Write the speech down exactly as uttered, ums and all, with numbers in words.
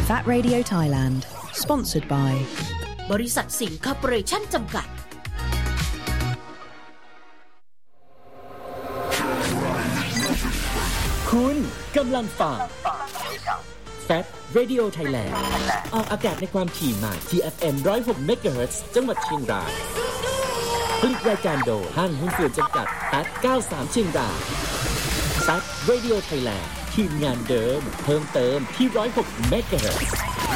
Fat Radio Thailand Sponsored by บริษัทสิงห์คอร์ปอเรชั่นจำกัดคุณกำลังฟัง Fat Radio Thailand ออกอากาศในความถี่ใหม่ ที เอฟ เอ็ม หนึ่งร้อยหก เมกะเฮิรตซ์ จังหวัดเชียงรายผลิตรายการโดยห้างหุ้นส่วนจำกัด แปด เก้าสาม เชียงราย Fat Radio Thailand ทีมงานเดิมเพิ่มเติมที่หนึ่งร้อยหก เมกะเฮิรตซ์